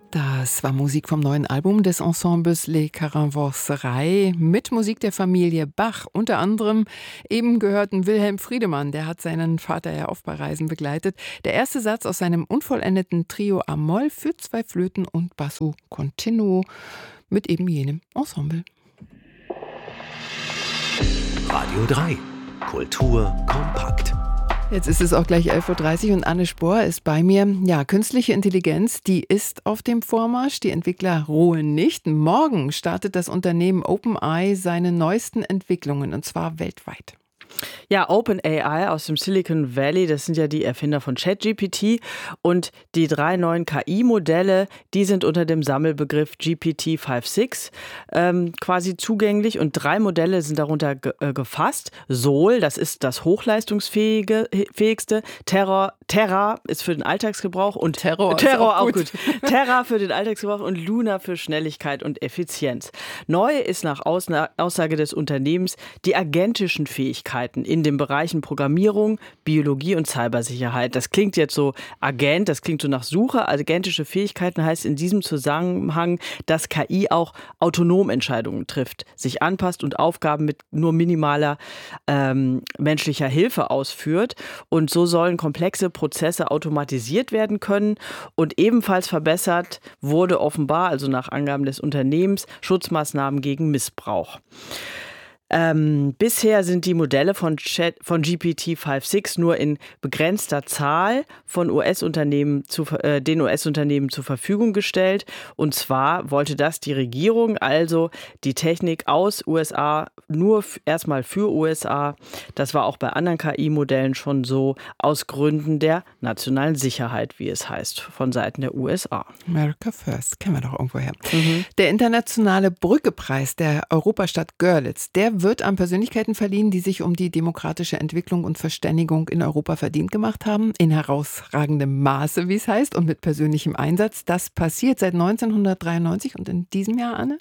Das war Musik vom neuen Album des Ensembles Les Caravasserais mit Musik der Familie Bach. Unter anderem eben gehörten Wilhelm Friedemann, der hat seinen Vater ja oft bei Reisen begleitet. Der erste Satz aus seinem unvollendeten Trio a-Moll für 2 Flöten und Basso Continuo mit eben jenem Ensemble. Radio 3. Kultur kompakt. Jetzt ist es auch gleich 11.30 Uhr und Anne Spohr ist bei mir. Ja, künstliche Intelligenz, die ist auf dem Vormarsch. Die Entwickler ruhen nicht. Morgen startet das Unternehmen OpenAI seine neuesten Entwicklungen, und zwar weltweit. Ja, OpenAI aus dem Silicon Valley, das sind ja die Erfinder von ChatGPT, und die 3 neuen KI-Modelle, die sind unter dem Sammelbegriff GPT-5.6 quasi zugänglich, und 3 Modelle sind darunter gefasst. Sol, das ist das hochleistungsfähigste, Terra ist für den Alltagsgebrauch und Terror auch gut. Terra für den Alltagsgebrauch und Luna für Schnelligkeit und Effizienz. Neu ist nach Aussage des Unternehmens die agentischen Fähigkeiten in den Bereichen Programmierung, Biologie und Cybersicherheit. Das klingt jetzt so Agent, das klingt so nach Suche. Agentische Fähigkeiten heißt in diesem Zusammenhang, dass KI auch autonom Entscheidungen trifft, sich anpasst und Aufgaben mit nur minimaler menschlicher Hilfe ausführt. Und so sollen komplexe Prozesse automatisiert werden können. Und ebenfalls verbessert wurde offenbar, also nach Angaben des Unternehmens, Schutzmaßnahmen gegen Missbrauch. Bisher sind die Modelle von GPT-5.6 nur in begrenzter Zahl von den US-Unternehmen zur Verfügung gestellt. Und zwar wollte das die Regierung, also die Technik aus USA, nur erstmal für USA. Das war auch bei anderen KI-Modellen schon so, aus Gründen der nationalen Sicherheit, wie es heißt, von Seiten der USA. America First, kennen wir doch irgendwoher. Der internationale Brücke-Preis der Europastadt Görlitz, der wird an Persönlichkeiten verliehen, die sich um die demokratische Entwicklung und Verständigung in Europa verdient gemacht haben, in herausragendem Maße, wie es heißt, und mit persönlichem Einsatz. Das passiert seit 1993 und in diesem Jahr, Anne?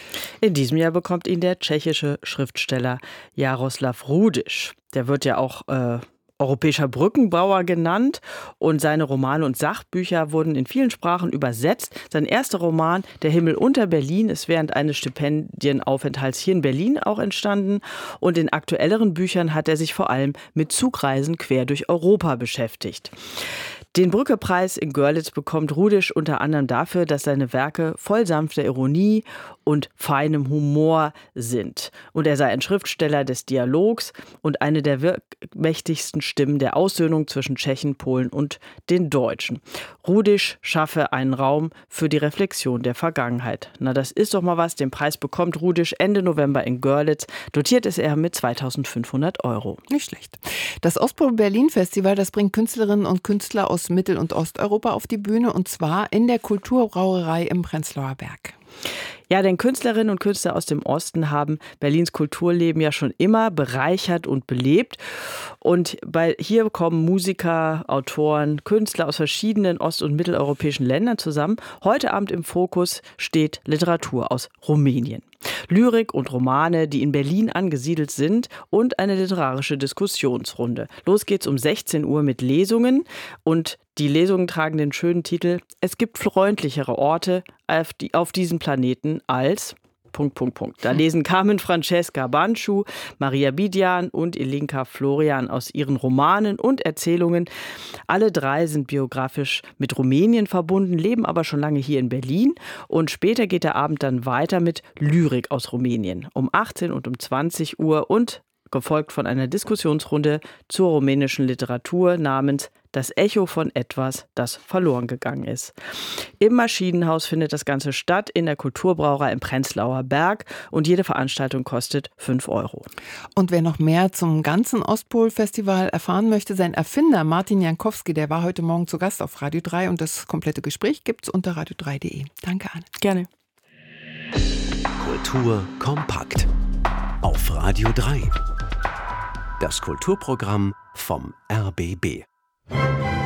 In diesem Jahr bekommt ihn der tschechische Schriftsteller Jaroslav Rudiš. Der wird ja auch europäischer Brückenbauer genannt, und seine Romane und Sachbücher wurden in vielen Sprachen übersetzt. Sein erster Roman, Der Himmel unter Berlin, ist während eines Stipendienaufenthalts hier in Berlin auch entstanden, und in aktuelleren Büchern hat er sich vor allem mit Zugreisen quer durch Europa beschäftigt. Den Brücke-Preis in Görlitz bekommt Rudiš unter anderem dafür, dass seine Werke voll sanfter Ironie und feinem Humor sind. Und er sei ein Schriftsteller des Dialogs und eine der wirkmächtigsten Stimmen der Aussöhnung zwischen Tschechen, Polen und den Deutschen. Rudiš schaffe einen Raum für die Reflexion der Vergangenheit. Na, das ist doch mal was. Den Preis bekommt Rudiš Ende November in Görlitz. Dotiert ist er mit 2.500 €. Nicht schlecht. Das Ostpol Berlin Festival, das bringt Künstlerinnen und Künstler aus Mittel- und Osteuropa auf die Bühne, und zwar in der Kulturbrauerei im Prenzlauer Berg. Ja, denn Künstlerinnen und Künstler aus dem Osten haben Berlins Kulturleben ja schon immer bereichert und belebt. Und hier kommen Musiker, Autoren, Künstler aus verschiedenen ost- und mitteleuropäischen Ländern zusammen. Heute Abend im Fokus steht Literatur aus Rumänien. Lyrik und Romane, die in Berlin angesiedelt sind, und eine literarische Diskussionsrunde. Los geht's um 16 Uhr mit Lesungen, und die Lesungen tragen den schönen Titel „Es gibt freundlichere Orte auf diesem Planeten als…“ Da lesen Carmen Francesca Bancshu, Maria Bidian und Ilinka Florian aus ihren Romanen und Erzählungen. Alle 3 sind biografisch mit Rumänien verbunden, leben aber schon lange hier in Berlin. Und später geht der Abend dann weiter mit Lyrik aus Rumänien um 18 und um 20 Uhr und gefolgt von einer Diskussionsrunde zur rumänischen Literatur namens Das Echo von etwas, das verloren gegangen ist. Im Maschinenhaus findet das Ganze statt, in der Kulturbrauerei im Prenzlauer Berg, und jede Veranstaltung kostet 5 €. Und wer noch mehr zum ganzen Ostpol-Festival erfahren möchte, sein Erfinder Martin Jankowski, der war heute Morgen zu Gast auf Radio 3, und das komplette Gespräch gibt's unter radio3.de. Danke, Anne. Gerne. Kultur kompakt auf Radio 3. Das Kulturprogramm vom RBB.